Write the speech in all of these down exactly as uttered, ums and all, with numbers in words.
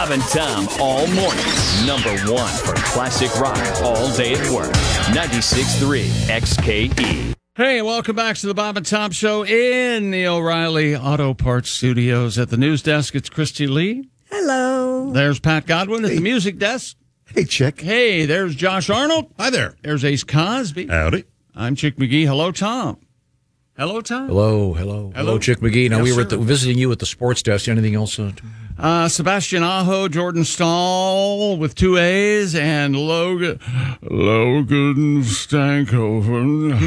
Bob and Tom all morning. Number one for classic rock all day at work. ninety-six point three X K E. Hey, welcome back to the Bob and Tom Show in the O'Reilly Auto Parts Studios. At the news desk, it's Christy Lee. Hello. There's Pat Godwin at Hey. the music desk. Hey, Chick. Hey, there's Josh Arnold. Hi there. There's Ace Cosby. Howdy. I'm Chick McGee. Hello, Tom. Hello, Tom. Hello, hello, hello, Chick McGee. Now, Yes, we were sir. at the, visiting you at the sports desk. Anything else? Uh, Uh, Sebastian Aho, Jordan Stahl with two A's, and Logan Logan Stankoven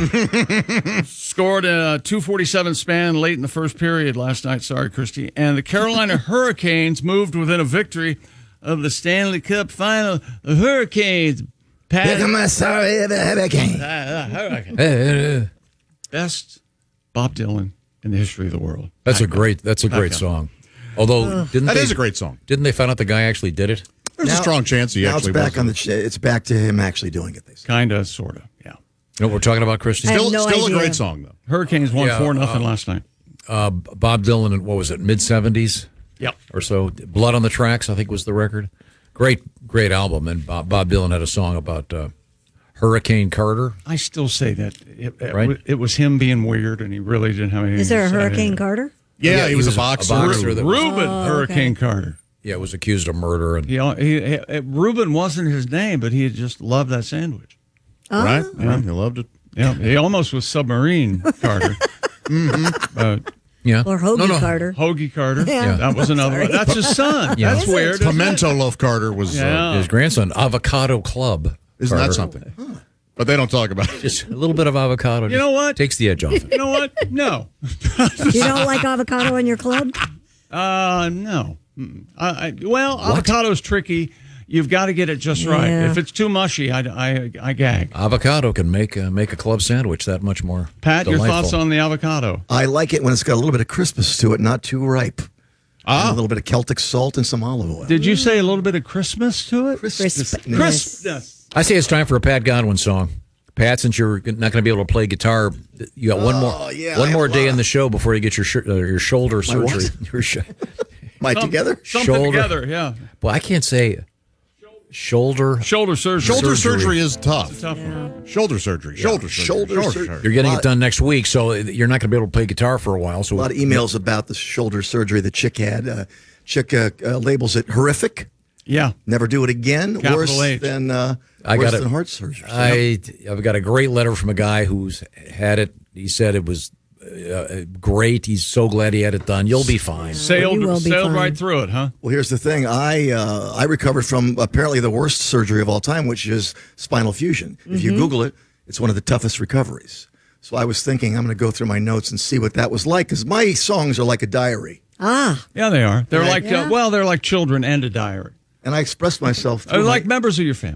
scored a two forty-seven span late in the first period last night. Sorry, Christy. And the Carolina Hurricanes moved within a victory of the Stanley Cup Final. The Hurricanes. Pat, sorry, the hurricane. uh, Hurricane. hey, Best Bob Dylan in the history of the world. that's a great. That's a great Okay. song. Although, didn't That they, is a great song. Didn't they find out the guy actually did it? There's a strong chance he now actually it's back was. on the. Ch- it's back to him actually doing it. They say. Kind of, sort of, yeah. You know what we're talking about, Christy? I have Still, no still a idea. great song, though. Hurricanes won Yeah, four nothing uh, last night. Uh, Bob Dylan in, what was it, mid seventies Yep. or so? Blood on the Tracks, I think, was the record. Great, great album. And Bob, Bob Dylan had a song about uh, Hurricane Carter. I still say that it, it, Right? w- it was him being weird, and he really didn't have anything. Is there a to say. Hurricane Carter? Yeah, Yeah, he, he was, was a a- a boxer. boxer that- Reuben Oh, Hurricane okay. Carter. Yeah, was accused of murder. And He, he, he, Reuben wasn't his name, but he just loved that sandwich. Right? Yeah, he loved it. Yeah, he almost was Submarine Carter. mm-hmm. uh, yeah, Or Hoagie no, no. Carter? Hoagie Carter. Yeah. That was another Sorry. one. That's his son. Yeah. That's Is it? weird. isn't it? Pimento Loaf Carter was. Yeah. Uh, His grandson, Avocado Club. isn't Carter. that something? But they don't talk about it. Just a little bit of avocado. You know what? Takes the edge off it. You know what? No. You don't like avocado in your club? Uh, no. Mm. I, I, well, avocado's tricky. You've got to get it just right. Yeah. If it's too mushy, I, I, I gag. Avocado can make uh, make a club sandwich that much more Pat, your delightful. thoughts on the avocado? I like it when it's got a little bit of crispness to it, not too ripe. Ah. And a little bit of Celtic salt and some olive oil. Did you say a little bit of Christmas to it? Crispness. Crisp. Crispness. I say it's time for a Pat Godwin song. Pat, since you're not going to be able to play guitar, you got one more Oh, yeah, one I more have a day lot. in the show before you get your sh- uh, your shoulder My what? surgery. Your sh- Am I Some- together? Something Shoulder. together, yeah. well, I can't say shoulder. Shoulder surgery. Shoulder surgery, Surgery. is tough. Tough one. Shoulder surgery. Shoulder surgery. Shoulder surgery. You're getting Lot- it done next week, so you're not going to be able to play guitar for a while. So A lot of emails about the shoulder surgery that Chick had. Uh, Chick uh, uh, labels it horrific. Yeah. Never do it again. Capital worse H. than uh, I worse got it. than heart surgery. I I've got a great letter from a guy who's had it. He said it was uh, great. He's so glad he had it done. You'll be fine. Sailed, You will be sailed fine. right through it, huh? Well, here's the thing. I uh, I recovered from apparently the worst surgery of all time, which is spinal fusion. If you Google it, it's one of the toughest recoveries. So I was thinking I'm going to go through my notes and see what that was like, because my songs are like a diary, Ah, Yeah, they are. They're Yeah. like, Yeah. uh, well, they're like children and a diary. and I expressed myself Uh, through like my, members of your family.